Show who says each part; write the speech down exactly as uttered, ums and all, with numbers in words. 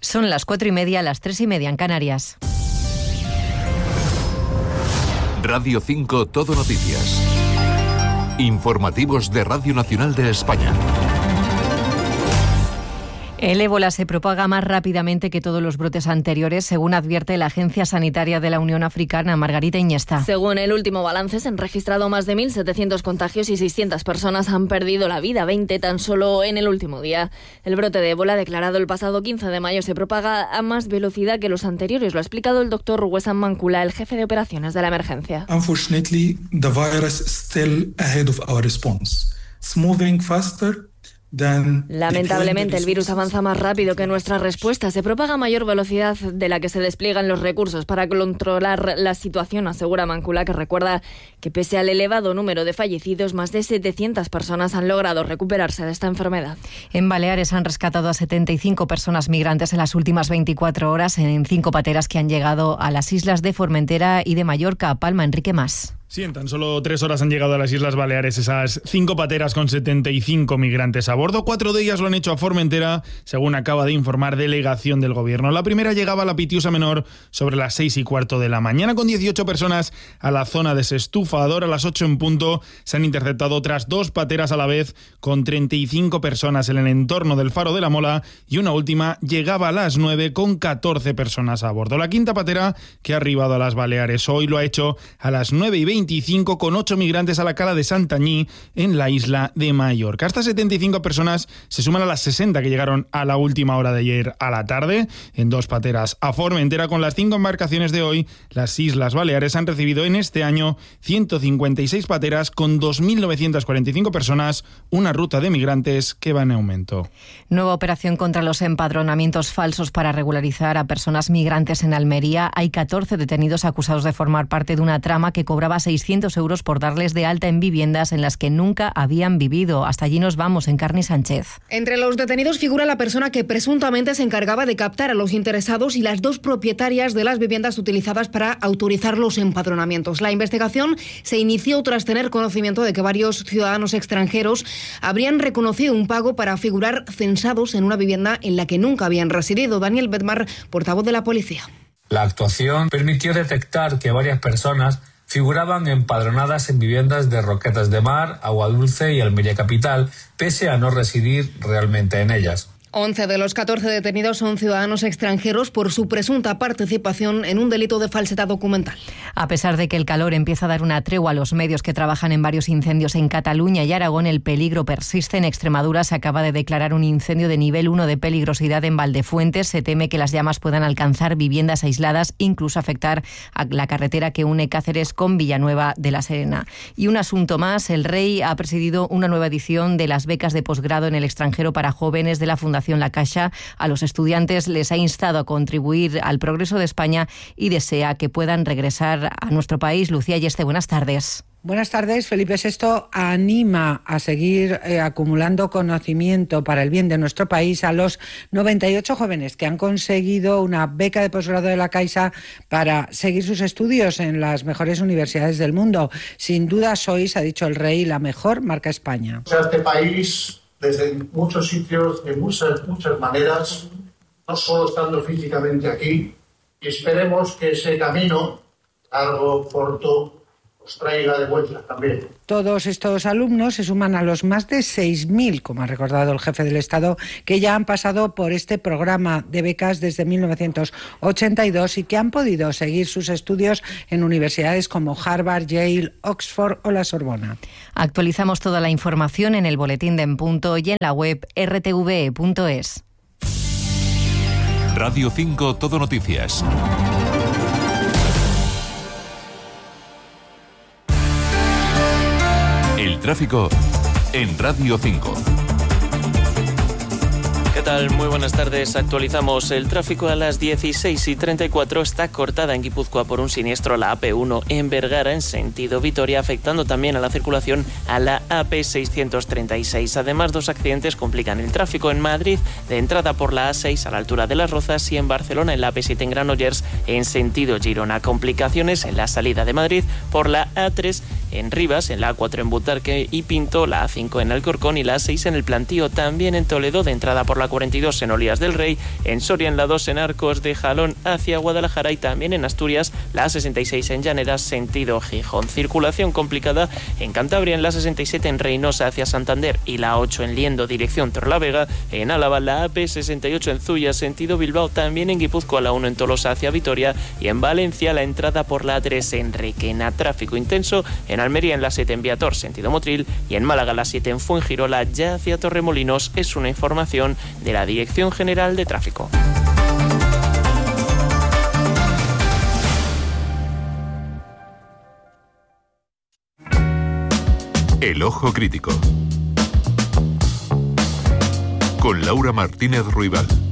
Speaker 1: Son las cuatro y media, las tres y media en Canarias.
Speaker 2: Radio cinco Todo Noticias. Informativos de Radio Nacional de España.
Speaker 1: El ébola se propaga más rápidamente que todos los brotes anteriores, según advierte la Agencia Sanitaria de la Unión Africana. Margarita Iñesta.
Speaker 3: Según el último balance, se han registrado más de mil setecientos contagios y seiscientas personas han perdido la vida, veinte tan solo en el último día. El brote de ébola, declarado el pasado quince de mayo, se propaga a más velocidad que los anteriores. Lo ha explicado el doctor Wessam Mankula, el jefe de operaciones de la emergencia.
Speaker 4: Unfortunately, the virus is still ahead of our response. It's moving faster.
Speaker 3: Lamentablemente, el virus avanza más rápido que nuestra respuesta. Se propaga a mayor velocidad de la que se despliegan los recursos para controlar la situación, asegura Mankula, que recuerda que pese al elevado número de fallecidos, más de setecientas personas han logrado recuperarse de esta enfermedad.
Speaker 1: En Baleares han rescatado a setenta y cinco personas migrantes en las últimas veinticuatro horas en cinco pateras que han llegado a las islas de Formentera y de Mallorca. Palma, Enrique Mas.
Speaker 5: Sí, en tan solo tres horas han llegado a las Islas Baleares esas cinco pateras con setenta y cinco migrantes a bordo. Cuatro de ellas lo han hecho a Formentera, según acaba de informar delegación del Gobierno. La primera llegaba a la Pitiusa Menor sobre las seis y cuarto de la mañana, con dieciocho personas a la zona de Sestufador. A las ocho en punto se han interceptado otras dos pateras a la vez, con treinta y cinco personas en el entorno del Faro de la Mola, y una última llegaba a las nueve con catorce personas a bordo. La quinta patera que ha arribado a las Baleares hoy lo ha hecho a las nueve y veinte veinticinco con ocho migrantes a la cala de Santanyí en la isla de Mallorca. Estas setenta y cinco personas se suman a las sesenta que llegaron a la última hora de ayer a la tarde en dos pateras a Formentera. Con las cinco embarcaciones de hoy, las Islas Baleares han recibido en este año ciento cincuenta y seis pateras con dos mil novecientas cuarenta y cinco personas, una ruta de migrantes que va en aumento.
Speaker 1: Nueva operación contra los empadronamientos falsos para regularizar a personas migrantes en Almería. Hay catorce detenidos acusados de formar parte de una trama que cobraba seiscientos euros por darles de alta en viviendas en las que nunca habían vivido. Hasta allí nos vamos, Encarni Sánchez.
Speaker 6: Entre los detenidos figura la persona que presuntamente se encargaba de captar a los interesados y las dos propietarias de las viviendas utilizadas para autorizar los empadronamientos. La investigación se inició tras tener conocimiento de que varios ciudadanos extranjeros habrían reconocido un pago para figurar censados en una vivienda en la que nunca habían residido. Daniel Bedmar, portavoz de la policía.
Speaker 7: La actuación permitió detectar que varias personas figuraban empadronadas en viviendas de Roquetas de Mar, Agua Dulce y Almería Capital, pese a no residir realmente en ellas.
Speaker 6: once de los catorce detenidos son ciudadanos extranjeros por su presunta participación en un delito de falsedad documental.
Speaker 1: A pesar de que el calor empieza a dar una tregua a los medios que trabajan en varios incendios en Cataluña y Aragón, el peligro persiste. En Extremadura se acaba de declarar un incendio de nivel uno de peligrosidad en Valdefuentes. Se teme que las llamas puedan alcanzar viviendas aisladas, incluso afectar a la carretera que une Cáceres con Villanueva de la Serena. Y un asunto más, el Rey ha presidido una nueva edición de las becas de posgrado en el extranjero para jóvenes de la Fundación La Caixa. A los estudiantes les ha instado a contribuir al progreso de España y desea que puedan regresar a nuestro país. Lucía Yeste, buenas tardes.
Speaker 8: Buenas tardes. Felipe sexto anima a seguir eh, acumulando conocimiento para el bien de nuestro país a los noventa y ocho jóvenes que han conseguido una beca de posgrado de la Caixa para seguir sus estudios en las mejores universidades del mundo. Sin duda sois, ha dicho el Rey, la mejor marca España.
Speaker 9: O sea, este país, desde muchos sitios, de muchas, muchas maneras, no solo estando físicamente aquí, y esperemos que ese camino, largo, corto, os traiga de vuelta también.
Speaker 8: Todos estos alumnos se suman a los más de seis mil, como ha recordado el jefe del Estado, que ya han pasado por este programa de becas desde mil novecientos ochenta y dos y que han podido seguir sus estudios en universidades como Harvard, Yale, Oxford o la Sorbona.
Speaker 1: Actualizamos toda la información en el boletín de En Punto y en la web erre te ve e punto es.
Speaker 2: Radio cinco Todo Noticias. El tráfico en Radio cinco.
Speaker 10: ¿Qué tal? Muy buenas tardes. Actualizamos el tráfico a las dieciséis y treinta y cuatro. Está cortada en Guipúzcoa por un siniestro la A P uno en Vergara en sentido Vitoria, afectando también a la circulación a la A P seiscientos treinta y seis. Además, dos accidentes complican el tráfico en Madrid, de entrada por la A seis a la altura de Las Rozas, y en Barcelona en la A P siete en Granollers en sentido Girona. Complicaciones en la salida de Madrid por la A tres en Rivas, en la A cuatro en Butarque y Pinto, la A cinco en Alcorcón y la A seis en El Plantío, también en Toledo, de entrada por la cuarenta y dos en Olías del Rey, en Soria en la dos en Arcos de Jalón hacia Guadalajara y también en Asturias, la A sesenta y seis en Llaneras, sentido Gijón. Circulación complicada en Cantabria, en la sesenta y siete en Reynosa hacia Santander y la ocho en Liendo, dirección Torlavega, en Álava la A P sesenta y ocho en Zuya, sentido Bilbao, también en Guipúzcoa la uno en Tolosa hacia Vitoria y en Valencia la entrada por la A tres en Requena. Tráfico intenso en Almería en la siete en Viator, sentido Motril, y en Málaga la siete en Fuengirola, ya hacia Torremolinos. Es una información de la Dirección General de Tráfico.
Speaker 2: El Ojo Crítico con Laura Martínez Ruibal.